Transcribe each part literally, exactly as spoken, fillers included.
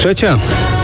Trzecia.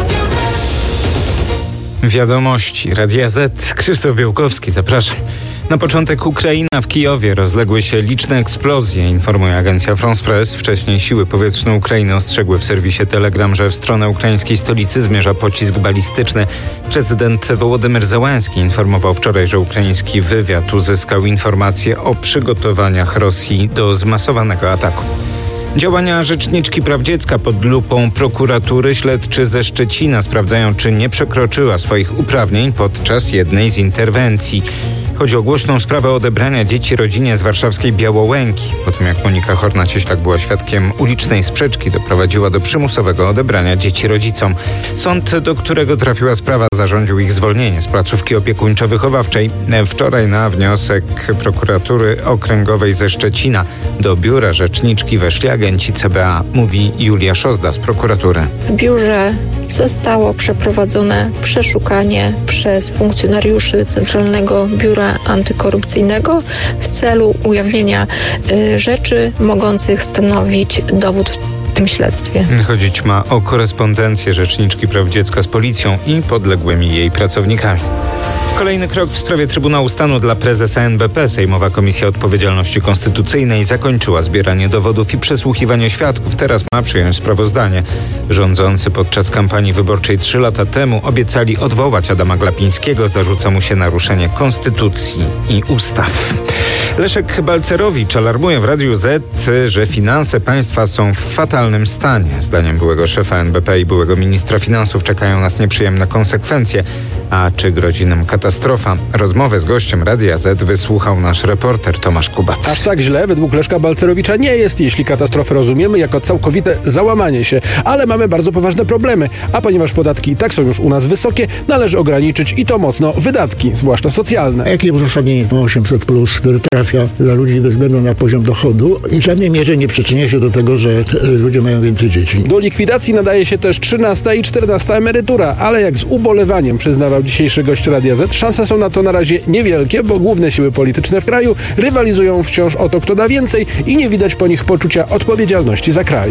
Wiadomości Radia Z. Krzysztof Białkowski, zapraszam. Na początek Ukraina. W Kijowie rozległy się liczne eksplozje, informuje agencja France Press. Wcześniej siły powietrzne Ukrainy ostrzegły w serwisie Telegram, że w stronę ukraińskiej stolicy zmierza pocisk balistyczny. Prezydent Wołodymyr Zełenski informował wczoraj, że ukraiński wywiad uzyskał informacje o przygotowaniach Rosji do zmasowanego ataku. Działania rzeczniczki praw dziecka pod lupą prokuratury. Śledczy ze Szczecina sprawdzają, czy nie przekroczyła swoich uprawnień podczas jednej z interwencji. Chodzi o głośną sprawę odebrania dzieci rodzinie z warszawskiej Białołęki. Po tym jak Monika Horna-Cieślak była świadkiem ulicznej sprzeczki, doprowadziła do przymusowego odebrania dzieci rodzicom. Sąd, do którego trafiła sprawa, zarządził ich zwolnienie z placówki opiekuńczo-wychowawczej. Wczoraj na wniosek prokuratury okręgowej ze Szczecina do biura rzeczniczki weszli agenci C B A, mówi Julia Szozda z prokuratury. W biurze zostało przeprowadzone przeszukanie przez funkcjonariuszy Centralnego Biura Antykorupcyjnego w celu ujawnienia y, rzeczy mogących stanowić dowód w tym śledztwie. Chodzić ma o korespondencję rzeczniczki praw dziecka z policją i podległymi jej pracownikami. Kolejny krok w sprawie Trybunału Stanu dla prezesa N B P. Sejmowa Komisja Odpowiedzialności Konstytucyjnej zakończyła zbieranie dowodów i przesłuchiwanie świadków. Teraz ma przyjąć sprawozdanie. Rządzący podczas kampanii wyborczej trzy lata temu obiecali odwołać Adama Glapińskiego. Zarzuca mu się naruszenie konstytucji i ustaw. Leszek Balcerowicz alarmuje w Radiu Z, że finanse państwa są w fatalnym stanie. Zdaniem byłego szefa N B P i byłego ministra finansów czekają nas nieprzyjemne konsekwencje. A czy grozi nam katastrofa? Rozmowę z gościem Radia Z wysłuchał nasz reporter Tomasz Kubat. Aż tak źle według Leszka Balcerowicza nie jest, jeśli katastrofę rozumiemy jako całkowite załamanie się. Ale mamy bardzo poważne problemy. A ponieważ podatki i tak są już u nas wysokie, należy ograniczyć i to mocno wydatki, zwłaszcza socjalne. A jakie uzasadnienie to osiemset plus, który trafia dla ludzi bez względu na poziom dochodu i w żadnej mierze nie przyczynia się do tego, że ludzie mają więcej dzieci? Do likwidacji nadaje się też trzynasta i czternasta emerytura, ale jak z ubolewaniem przyznawał dzisiejszy gość Radia Z, szanse są na to na razie niewielkie, bo główne siły polityczne w kraju rywalizują wciąż o to, kto da więcej i nie widać po nich poczucia odpowiedzialności za kraj.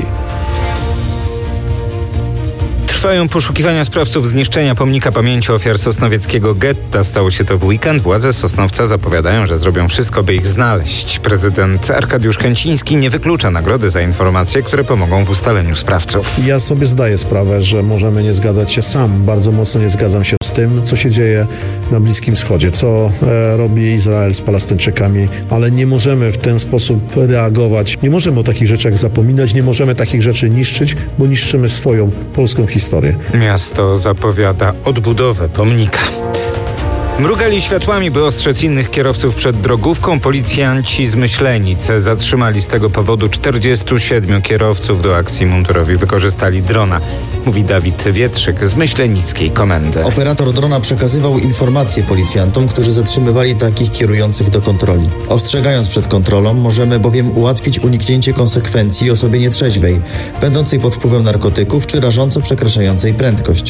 Trwają poszukiwania sprawców zniszczenia pomnika pamięci ofiar sosnowieckiego getta. Stało się to w weekend. Władze Sosnowca zapowiadają, że zrobią wszystko, by ich znaleźć. Prezydent Arkadiusz Kęciński nie wyklucza nagrody za informacje, które pomogą w ustaleniu sprawców. Ja sobie zdaję sprawę, że możemy nie zgadzać się sam. Bardzo mocno nie zgadzam się z tym, co się dzieje na Bliskim Wschodzie, co e, robi Izrael z Palestyńczykami, ale nie możemy w ten sposób reagować. Nie możemy o takich rzeczach zapominać, nie możemy takich rzeczy niszczyć, bo niszczymy swoją polską historię. Miasto zapowiada odbudowę pomnika. Mrugali światłami, by ostrzec innych kierowców przed drogówką. Policjanci z Myślenic zatrzymali z tego powodu czterdziestu siedmiu kierowców. Do akcji mundurowi wykorzystali drona, mówi Dawid Wietrzyk z Myślenickiej Komendy. Operator drona przekazywał informacje policjantom, którzy zatrzymywali takich kierujących do kontroli. Ostrzegając przed kontrolą, możemy bowiem ułatwić uniknięcie konsekwencji osobie nietrzeźwej, będącej pod wpływem narkotyków czy rażąco przekraczającej prędkość.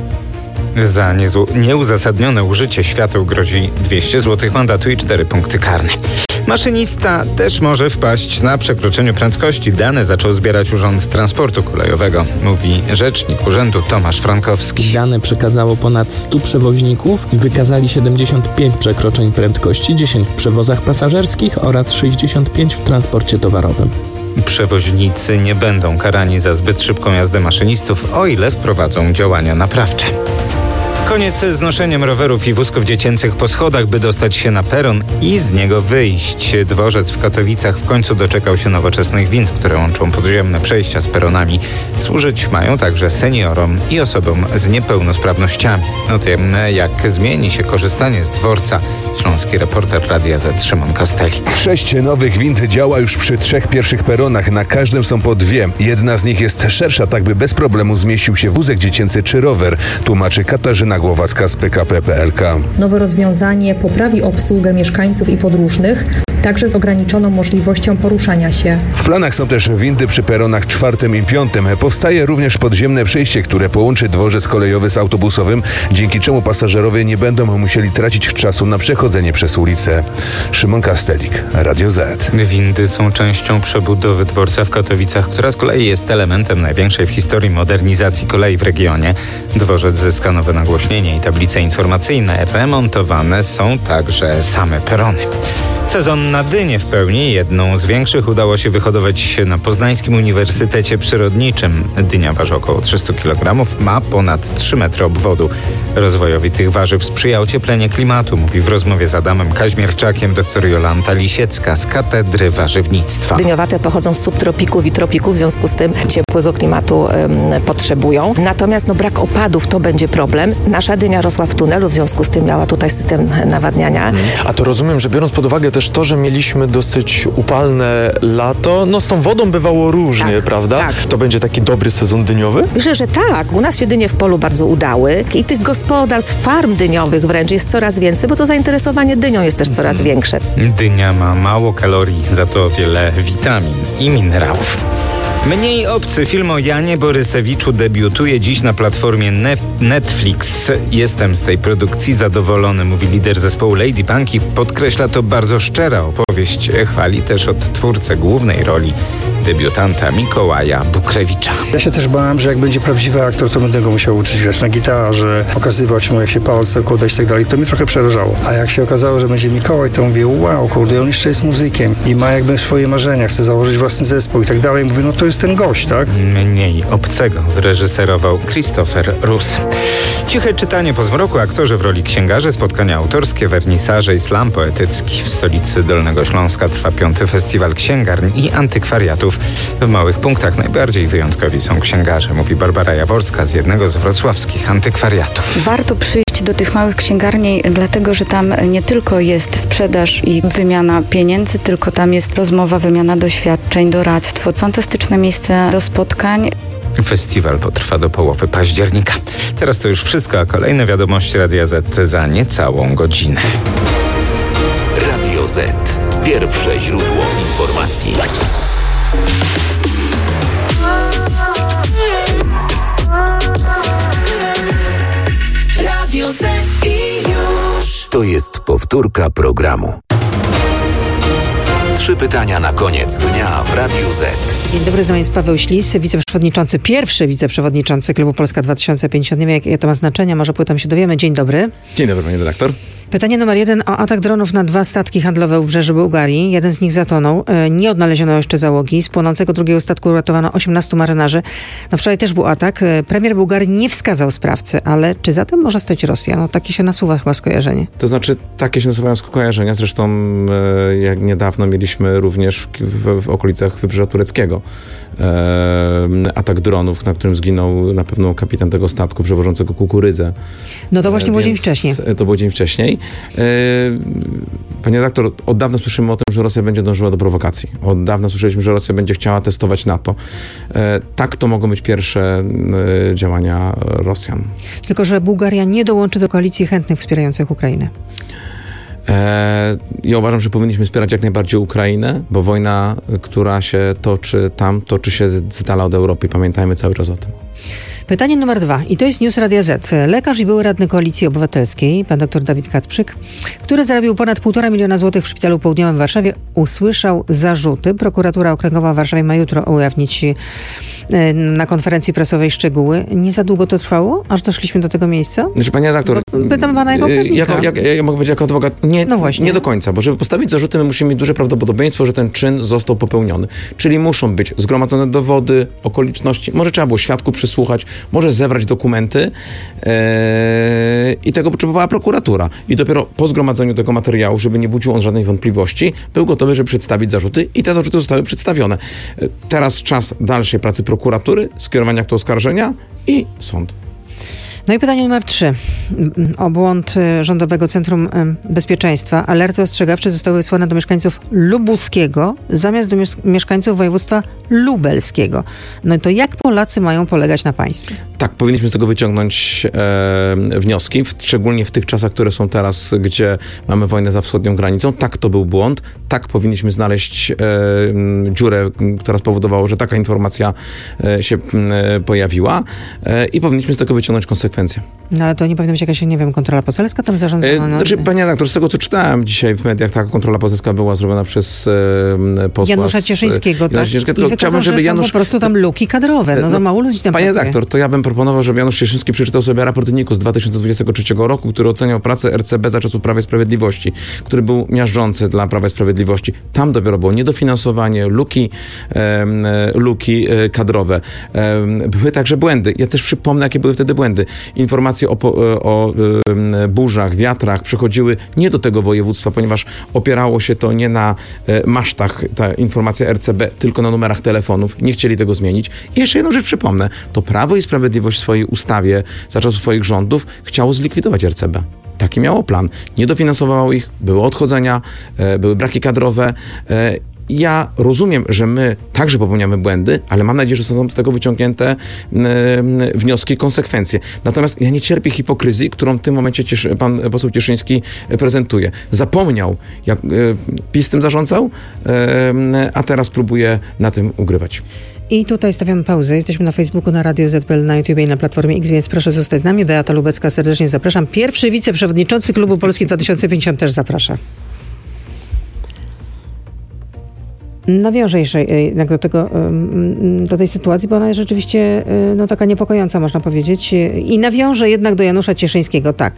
Za niezł- nieuzasadnione użycie świateł grozi dwieście złotych mandatu i cztery punkty karne. Maszynista też może wpaść na przekroczeniu prędkości. Dane zaczął zbierać Urząd Transportu Kolejowego, mówi rzecznik urzędu Tomasz Frankowski. Dane przekazało ponad stu przewoźników i wykazali siedemdziesiąt pięć przekroczeń prędkości, dziesięć w przewozach pasażerskich oraz sześćdziesiąt pięć w transporcie towarowym. Przewoźnicy nie będą karani za zbyt szybką jazdę maszynistów, o ile wprowadzą działania naprawcze. Koniec z noszeniem rowerów i wózków dziecięcych po schodach, by dostać się na peron i z niego wyjść. Dworzec w Katowicach w końcu doczekał się nowoczesnych wind, które łączą podziemne przejścia z peronami. Służyć mają także seniorom i osobom z niepełnosprawnościami. O tym, jak zmieni się korzystanie z dworca, śląski reporter Radia Z Szymon Kostelik. Sześć nowych wind działa już przy trzech pierwszych peronach. Na każdym są po dwie. Jedna z nich jest szersza, tak by bez problemu zmieścił się wózek dziecięcy czy rower, tłumaczy Katarzyna Głowacka z P K P kropka P L K. Nowe rozwiązanie poprawi obsługę mieszkańców i podróżnych, także z ograniczoną możliwością poruszania się. W planach są też windy przy peronach czwartym i piątym. Powstaje również podziemne przejście, które połączy dworzec kolejowy z autobusowym, dzięki czemu pasażerowie nie będą musieli tracić czasu na przechodzenie przez ulicę. Szymon Kastelik, Radio Z. Windy są częścią przebudowy dworca w Katowicach, która z kolei jest elementem największej w historii modernizacji kolei w regionie. Dworzec zyska nowe nagłośnienie i tablice informacyjne. Remontowane są także same perony. Sezon na dynie w pełni. Jedną z większych udało się wyhodować na Poznańskim Uniwersytecie Przyrodniczym. Dynia waży około trzysta kilogramów, ma ponad trzy metry obwodu. Rozwojowi tych warzyw sprzyja ocieplenie klimatu, mówi w rozmowie z Adamem Kaźmierczakiem dr Jolanta Lisiecka z Katedry Warzywnictwa. Dyniowate pochodzą z subtropików i tropików, w związku z tym ciepłego klimatu ym, potrzebują. Natomiast no, brak opadów to będzie problem. Nasza dynia rosła w tunelu, w związku z tym miała tutaj system nawadniania. A to rozumiem, że biorąc pod uwagę też to, że mieliśmy dosyć upalne lato, no z tą wodą bywało różnie, tak, prawda? Tak. To będzie taki dobry sezon dyniowy? Myślę, że tak. U nas się dynie w polu bardzo udały i tych gospodarstw, farm dyniowych wręcz jest coraz więcej, bo to zainteresowanie dynią jest też coraz większe. Dynia ma mało kalorii, za to wiele witamin i minerałów. Mniej obcy film o Janie Borysewiczu debiutuje dziś na platformie Netflix. Jestem z tej produkcji zadowolony, mówi lider zespołu Lady Punk i podkreśla to bardzo szczera opowieść. Chwali też odtwórcę głównej roli, debiutanta Mikołaja Bukrewicza. Ja się też bałem, że jak będzie prawdziwy aktor, to będę go musiał uczyć grać na gitarze, pokazywać mu, jak się palce układać i tak dalej. To mnie trochę przerażało. A jak się okazało, że będzie Mikołaj, to mówię, wow, kurde, on jeszcze jest muzykiem i ma jakby swoje marzenia, chce założyć własny zespół i tak dalej. Mówię, no to jest ten gość, tak? Mniej obcego wyreżyserował Christopher Rus. Ciche czytanie po zmroku, aktorzy w roli księgarzy, spotkania autorskie, wernisaże i slam poetycki. W stolicy Dolnego Śląska trwa piąty festiwal księgarni i antykwariatów. W małych punktach najbardziej wyjątkowi są księgarze, mówi Barbara Jaworska z jednego z wrocławskich antykwariatów. Warto przyjść do tych małych księgarni, dlatego że tam nie tylko jest sprzedaż i wymiana pieniędzy, tylko tam jest rozmowa, wymiana doświadczeń, doradztwo. Fantastyczne miejsce do spotkań. Festiwal potrwa do połowy października. Teraz to już wszystko, a kolejne wiadomości Radia Z za niecałą godzinę. Radio Z. Pierwsze źródło informacji. Radio Z i już. To jest powtórka programu. Trzy pytania na koniec dnia w Radiu Z. Dzień dobry, z nami jest Paweł Ślis, wiceprzewodniczący, pierwszy wiceprzewodniczący Klubu Polska dwa tysiące pięćdziesiąt. Nie wiem, jakie to ma znaczenie, może potem się dowiemy. Dzień dobry. Dzień dobry, pani redaktor. Pytanie numer jeden o atak dronów na dwa statki handlowe u wybrzeży Bułgarii. Jeden z nich zatonął. Nie odnaleziono jeszcze załogi. Z płonącego drugiego statku uratowano osiemnastu marynarzy. No wczoraj też był atak. Premier Bułgarii nie wskazał sprawcy, ale czy za tym może stać Rosja? No takie się nasuwa chyba skojarzenie. To znaczy, takie się nasuwają skojarzenia. Zresztą e, jak niedawno mieliśmy również w, w, w okolicach wybrzeża tureckiego e, atak dronów, na którym zginął na pewno kapitan tego statku przewożącego kukurydzę. No to właśnie e, było dzień wcześniej. To było dzień wcześniej. Panie redaktor, od dawna słyszymy o tym, że Rosja będzie dążyła do prowokacji. Od dawna słyszeliśmy, że Rosja będzie chciała testować NATO. Tak, to mogą być pierwsze działania Rosjan. Tylko że Bułgaria nie dołączy do koalicji chętnych wspierających Ukrainę. Ja uważam, że powinniśmy wspierać jak najbardziej Ukrainę, bo wojna, która się toczy tam, toczy się z dala od Europy. Pamiętajmy cały czas o tym. Pytanie numer dwa. I to jest News Radia Z. Lekarz i były radny Koalicji Obywatelskiej, pan dr Dawid Kacprzyk, który zarobił ponad półtora miliona złotych w Szpitalu Południowym w Warszawie, usłyszał zarzuty. Prokuratura Okręgowa w Warszawie ma jutro ujawnić na konferencji prasowej szczegóły. Nie za długo to trwało, aż doszliśmy do tego miejsca? Znaczy, panie redaktor, pytam pana jako prawnika. Jako, jak, ja mogę powiedzieć jako adwokat, nie, no właśnie. nie do końca, bo żeby postawić zarzuty, my musimy mieć duże prawdopodobieństwo, że ten czyn został popełniony. Czyli muszą być zgromadzone dowody, okoliczności, może trzeba było świadków przysłuchać, może zebrać dokumenty yy, i tego potrzebowała prokuratura. I dopiero po zgromadzeniu tego materiału, żeby nie budził on żadnej wątpliwości, był gotowy, żeby przedstawić zarzuty i te zarzuty zostały przedstawione. Yy, teraz czas dalszej pracy prokuratury, skierowania aktu oskarżenia i sąd. No i pytanie numer trzy. O błąd Rządowego Centrum Bezpieczeństwa. Alerty ostrzegawcze zostały wysłane do mieszkańców lubuskiego zamiast do mieszkańców województwa lubelskiego. No to jak Polacy mają polegać na państwie? Tak, powinniśmy z tego wyciągnąć e, wnioski, w, szczególnie w tych czasach, które są teraz, gdzie mamy wojnę za wschodnią granicą. Tak, to był błąd. Tak, powinniśmy znaleźć e, dziurę, która spowodowała, że taka informacja e, się e, pojawiła e, i powinniśmy z tego wyciągnąć konsekwencje. No ale to nie powinna być jakaś, nie wiem, kontrola poselska tam zarządzana? E, znaczy, panie redaktor, z tego, co czytałem dzisiaj w mediach, taka kontrola poselska była zrobiona przez e, posła Janusza Cieszyńskiego, tak? Cieszyńskiego, I wykazał, chciałbym, żeby że Janusz... są po prostu tam luki kadrowe. No, no za mało ludzi tam Panie pracuje. redaktor, to ja bym proponował, żeby Janusz Cieszyński przeczytał sobie raport N I K U z dwa tysiące dwudziestego trzeciego roku, który oceniał pracę R C B za czasów Prawa i Sprawiedliwości, który był miażdżący dla Prawa i Sprawiedliwości. Tam dopiero było niedofinansowanie, luki, e, luki e, kadrowe. E, były także błędy. Ja też przypomnę, jakie były wtedy błędy. Informacje o, o e, burzach, wiatrach przychodziły nie do tego województwa, ponieważ opierało się to nie na e, masztach, ta informacja R C B, tylko na numerach telefonów. Nie chcieli tego zmienić. I jeszcze jedną rzecz przypomnę. To Prawo i Sprawiedliwość w swojej ustawie za czasów swoich rządów chciało zlikwidować R C B. Taki miało plan. Nie dofinansowało ich, były odchodzenia, e, były braki kadrowe. E, ja rozumiem, że my także popełniamy błędy, ale mam nadzieję, że są z tego wyciągnięte e, wnioski, konsekwencje. Natomiast ja nie cierpię hipokryzji, którą w tym momencie Cieszy, pan poseł Cieszyński prezentuje. Zapomniał, jak e, PiS tym zarządzał, e, a teraz próbuje na tym ugrywać. I tutaj stawiamy pauzę. Jesteśmy na Facebooku, na Radio Z P L, na YouTubie i na Platformie X, więc proszę zostać z nami. Beata Lubecka, serdecznie zapraszam. Pierwszy wiceprzewodniczący Klubu Polski dwa tysiące pięćdziesiąt też zaprasza. Nawiążę jeszcze jednak do tego, do tej sytuacji, bo ona jest rzeczywiście no, taka niepokojąca, można powiedzieć. I nawiążę jednak do Janusza Cieszyńskiego. Tak,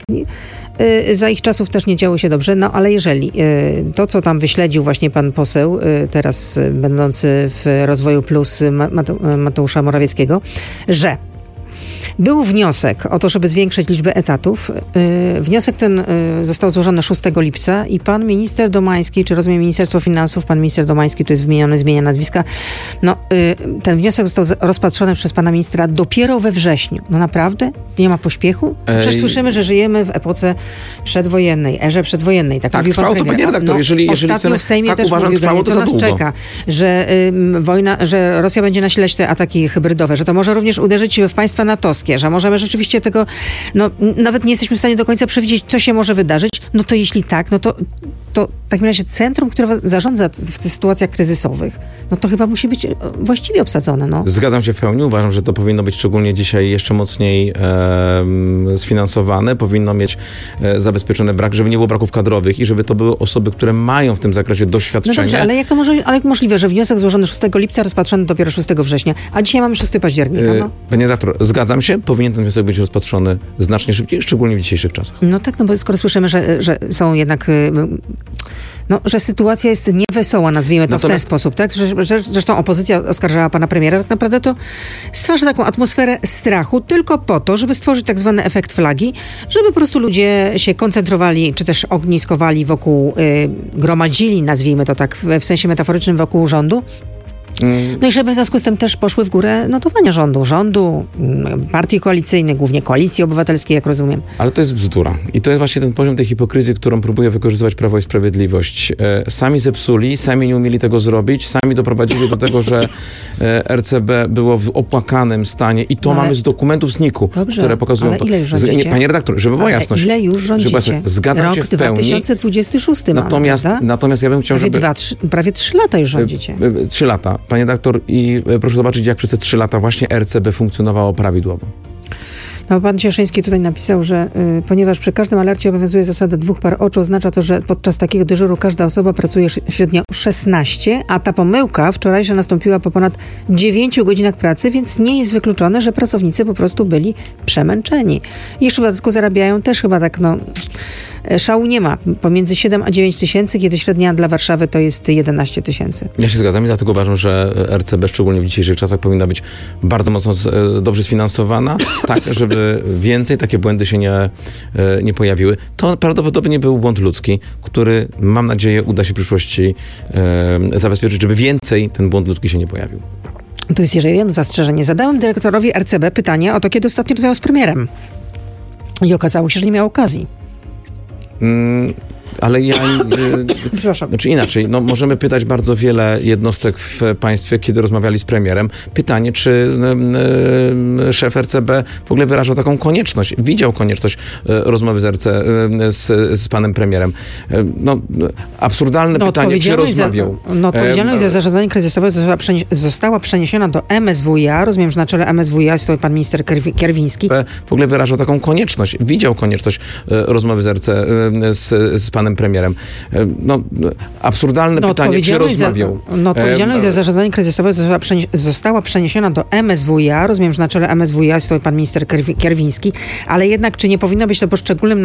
za ich czasów też nie działo się dobrze, no ale jeżeli to, co tam wyśledził właśnie pan poseł, teraz będący w Rozwoju Plus Mateusza Morawieckiego, że był wniosek o to, żeby zwiększyć liczbę etatów. Yy, wniosek ten yy, został złożony szóstego lipca i pan minister Domański, czy rozumiem Ministerstwo Finansów, pan minister Domański, tu jest wymieniony, zmienia nazwiska, no yy, ten wniosek został rozpatrzony przez pana ministra dopiero we wrześniu. No naprawdę? Nie ma pośpiechu? Przecież Ej. słyszymy, że żyjemy w epoce przedwojennej, erze przedwojennej. Tak, tak mówił trwało pan to, panie redaktor, no, jeżeli, jeżeli chcemy, w Sejmie tak też uważam, mówił, trwało to co za nas długo. czeka, że y, wojna, że Rosja będzie nasilać te ataki hybrydowe, że to może również uderzyć w państwa natowskie, że możemy rzeczywiście tego, no nawet nie jesteśmy w stanie do końca przewidzieć, co się może wydarzyć, no to jeśli tak, no to, to w takim razie centrum, które zarządza w tych sytuacjach kryzysowych, no to chyba musi być właściwie obsadzone. No. Zgadzam się w pełni. Uważam, że to powinno być szczególnie dzisiaj jeszcze mocniej e, sfinansowane, powinno mieć e, zabezpieczony brak, żeby nie było braków kadrowych i żeby to były osoby, które mają w tym zakresie doświadczenie. No dobrze, ale jak to może, ale jak możliwe, że wniosek złożony szóstego lipca, rozpatrzony dopiero szóstego września, a dzisiaj mamy szóstego października, no? Panie redaktor, zgadzam się, powinien ten wniosek być rozpatrzony znacznie szybciej, szczególnie w dzisiejszych czasach. No tak, no bo skoro słyszymy, że, że są jednak, no, że sytuacja jest niewesoła, nazwijmy to Natomiast... w ten sposób, tak? Zresztą opozycja oskarżała pana premiera, tak naprawdę to stwarza taką atmosferę strachu tylko po to, żeby stworzyć tak zwany efekt flagi, żeby po prostu ludzie się koncentrowali, czy też ogniskowali wokół, y, gromadzili, nazwijmy to tak, w, w sensie metaforycznym wokół rządu. No i żeby w związku z tym też poszły w górę notowania rządu, rządu, partii koalicyjnych, głównie Koalicji Obywatelskiej, jak rozumiem. Ale to jest bzdura. I to jest właśnie ten poziom tej hipokryzji, którą próbuje wykorzystywać Prawo i Sprawiedliwość. E, sami zepsuli, sami nie umieli tego zrobić, sami doprowadzili do tego, że e, R C B było w opłakanym stanie i to no mamy z dokumentów z N I K U, Dobrze, które pokazują ale to. ile już rządzicie? Z, panie redaktor, żeby była ale jasność. ile już rządzicie? Żeby, zgadzam Rok się w pełni. dwa tysiące dwudziesty szósty natomiast, mamy, natomiast ja bym chciał, prawie żeby... Dwa, trzy, prawie trzy lata już rządzicie. Trzy lata. Panie redaktor, i proszę zobaczyć, jak przez te trzy lata właśnie R C B funkcjonowało prawidłowo. No, pan Cieszyński tutaj napisał, że y, ponieważ przy każdym alercie obowiązuje zasada dwóch par oczu, oznacza to, że podczas takiego dyżuru każda osoba pracuje średnio szesnaście, a ta pomyłka wczorajsza nastąpiła po ponad dziewięciu godzinach pracy, więc nie jest wykluczone, że pracownicy po prostu byli przemęczeni. I jeszcze w dodatku zarabiają też chyba tak, no... Szału nie ma. Pomiędzy siedem a dziewięć tysięcy, kiedy średnia dla Warszawy to jest jedenaście tysięcy. Ja się zgadzam i dlatego uważam, że R C B szczególnie w dzisiejszych czasach powinna być bardzo mocno dobrze sfinansowana, tak, żeby więcej takie błędy się nie, nie pojawiły. To prawdopodobnie był błąd ludzki, który mam nadzieję uda się w przyszłości e, zabezpieczyć, żeby więcej ten błąd ludzki się nie pojawił. To jest jeszcze jedno zastrzeżenie. Zadałem dyrektorowi R C B pytanie o to, kiedy ostatnio rozmawiał z premierem. I okazało się, że nie miał okazji. Mm, Ale ja... Przepraszam. Znaczy inaczej, no możemy pytać bardzo wiele jednostek w państwie, kiedy rozmawiali z premierem. Pytanie, czy y, y, szef R C B w ogóle wyrażał taką konieczność, widział konieczność y, rozmowy z, R C, y, z, z panem premierem. Y, no, absurdalne no, pytanie, czy rozmawiał. Za, no, odpowiedzialność e, za zarządzanie kryzysowe została, przenieś, została przeniesiona do M S W i A. Rozumiem, że na czele M S W i A stoi pan minister Kierwiński. W ogóle wyrażał taką konieczność, widział konieczność y, rozmowy z R C, y, z, z panem premierem. Y, no, absurdalne no, pytanie, czy rozmawiał. Za, no, odpowiedzialność e, za zarządzanie kryzysowe została, przenieś, została przeniesiona do M S W i A. Rozumiem, że na czele M S W i A stoi pan minister Kierwiński, ale jednak czy nie powinno być to poszczególnym